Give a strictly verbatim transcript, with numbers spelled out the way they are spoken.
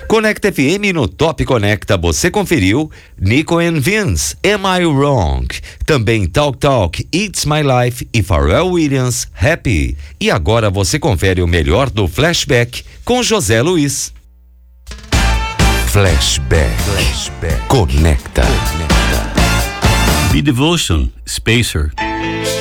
Conecta F M no Top Conecta, você conferiu Nico and Vince, Am I Wrong? Também Talk Talk, It's My Life e Pharrell Williams, Happy. E agora você confere o melhor do Flashback com José Luiz. Flashback. Flashback. Conecta. Be Devotion, Spacer.